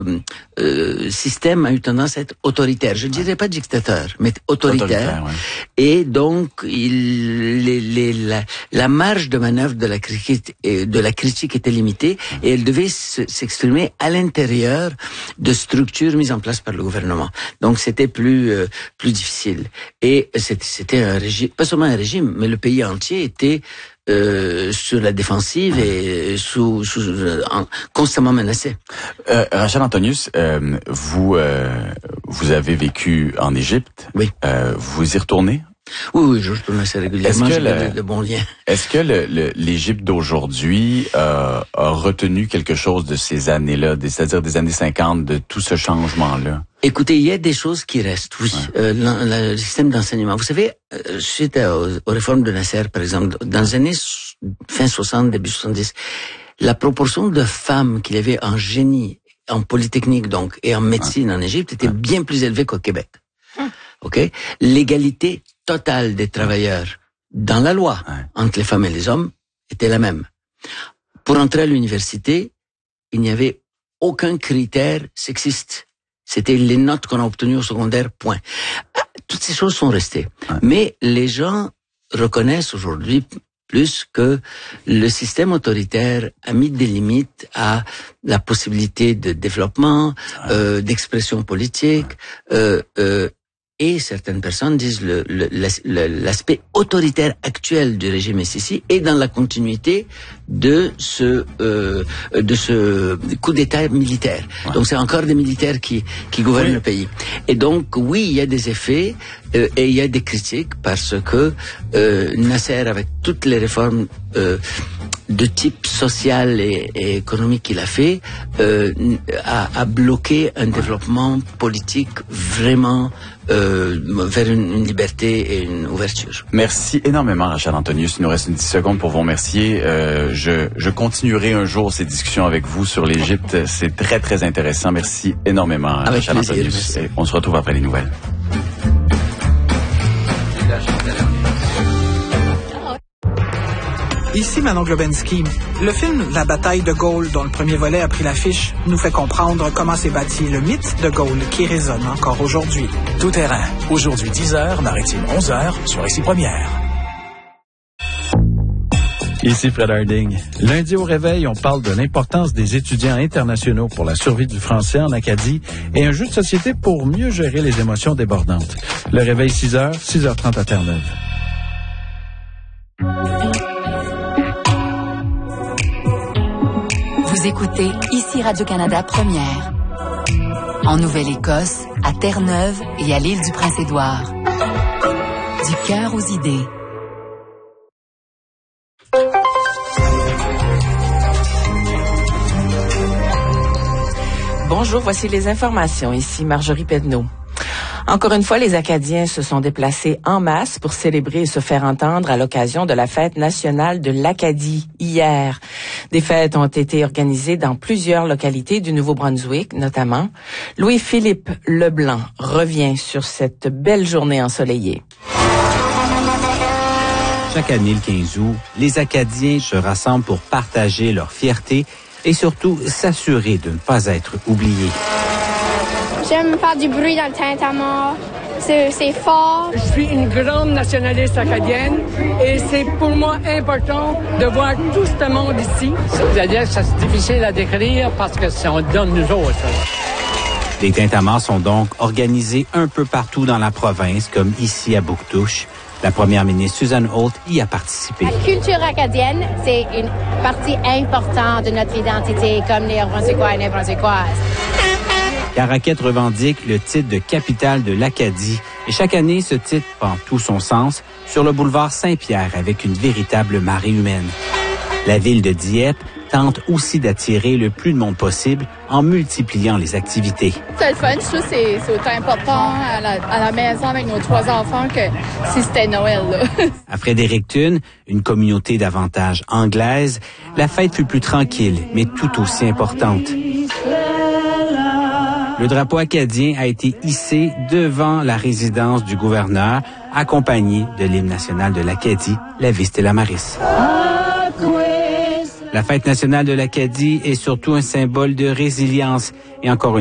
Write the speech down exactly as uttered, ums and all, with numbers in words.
euh, système a eu tendance à être autoritaire. Je ne dirais pas dictateur, mais autoritaire. autoritaire ouais. Et donc, il, les, les, la, la marge de manœuvre de la critique, de la critique était limitée et elle devait s'exprimer à l'intérieur de structures mises en place par le gouvernement. Donc, c'était plus euh, plus difficile. Et c'était un régime, pas seulement un régime, mais le pays entier était Euh, sur la défensive et sous, sous en, constamment menacé. Euh, Rachel Antonius, euh, vous euh, vous avez vécu en Égypte. Oui. Euh, vous y retournez? Oui, oui, je retourne assez régulièrement. J'ai de, de bons liens. Est-ce que le, le, l'Égypte d'aujourd'hui euh, a retenu quelque chose de ces années-là, c'est-à-dire des années cinquante, de tout ce changement-là? Écoutez, il y a des choses qui restent, oui. Ouais. Euh, le, le système d'enseignement. Vous savez, euh, suite aux, aux réformes de Nasser, par exemple, dans les années fin soixante, début soixante-dix, la proportion de femmes qu'il y avait en génie, en polytechnique donc, et en médecine ouais. en Égypte était ouais. bien plus élevée qu'au Québec. Ouais. OK? L'égalité totale des travailleurs dans la loi ouais. entre les femmes et les hommes était la même. Pour entrer à l'université, il n'y avait aucun critère sexiste. C'était les notes qu'on a obtenues au secondaire, point. Toutes ces choses sont restées. Ouais. Mais les gens reconnaissent aujourd'hui plus que le système autoritaire a mis des limites à la possibilité de développement, ouais. euh, d'expression politique, ouais. euh, euh, et certaines personnes disent le, le, l'aspect autoritaire actuel du régime Sisi est dans la continuité de ce euh, de ce coup d'État militaire. Ouais. Donc c'est encore des militaires qui qui gouvernent oui. le pays. Et donc oui, il y a des effets euh, et il y a des critiques parce que euh, Nasser, avec toutes les réformes euh, de type social et, et économique qu'il a fait, euh, a, a bloqué un développement politique vraiment Euh, vers une, une liberté et une ouverture. Merci énormément, Rachel Antonius. Il nous reste une dix secondes pour vous remercier. Euh, je, je continuerai un jour ces discussions avec vous sur l'Égypte. C'est très, très intéressant. Merci énormément, avec Rachel plaisir, Antonius. Et on se retrouve après les nouvelles. Ici Manon Globensky. Le film La bataille de Gaulle, dont le premier volet a pris l'affiche, nous fait comprendre comment s'est bâti le mythe de Gaulle qui résonne encore aujourd'hui. Tout terrain. Aujourd'hui dix heures, Maritime onze heures, sur Ici Première. Ici Fred Harding. Lundi au réveil, on parle de l'importance des étudiants internationaux pour la survie du français en Acadie et un jeu de société pour mieux gérer les émotions débordantes. Le réveil six heures, six heures trente à Terre-Neuve. Vous écoutez Ici Radio-Canada Première. En Nouvelle-Écosse, à Terre-Neuve et à l'île du Prince-Édouard. Du cœur aux idées. Bonjour, voici les informations. Ici Marjorie Pedneau. Encore une fois, les Acadiens se sont déplacés en masse pour célébrer et se faire entendre à l'occasion de la fête nationale de l'Acadie hier. Des fêtes ont été organisées dans plusieurs localités du Nouveau-Brunswick, notamment. Louis-Philippe Leblanc revient sur cette belle journée ensoleillée. Chaque année, le quinze août, les Acadiens se rassemblent pour partager leur fierté et surtout s'assurer de ne pas être oubliés. J'aime faire du bruit dans le tintamarre. C'est, c'est fort. Je suis une grande nationaliste acadienne et c'est pour moi important de voir tout ce monde ici. C'est-à-dire que c'est difficile à décrire parce que c'est on donne nous autres. Les tintamarres sont donc organisés un peu partout dans la province, comme ici à Bouctouche. La première ministre Suzanne Holt y a participé. La culture acadienne, c'est une partie importante de notre identité, comme les Brunswickois et les Brunswickoises. Caraquet revendique le titre de capitale de l'Acadie. Et chaque année, ce titre prend tout son sens sur le boulevard Saint-Pierre avec une véritable marée humaine. La ville de Dieppe tente aussi d'attirer le plus de monde possible en multipliant les activités. C'est le fun, je trouve que c'est, c'est autant important à la, à la maison avec nos trois enfants que si c'était Noël. Là. À Fredericton, une communauté davantage anglaise, la fête fut plus tranquille, mais tout aussi importante. Le drapeau acadien a été hissé devant la résidence du gouverneur, accompagné de l'hymne national de l'Acadie, la Vistella Maris. La fête nationale de l'Acadie est surtout un symbole de résilience et encore une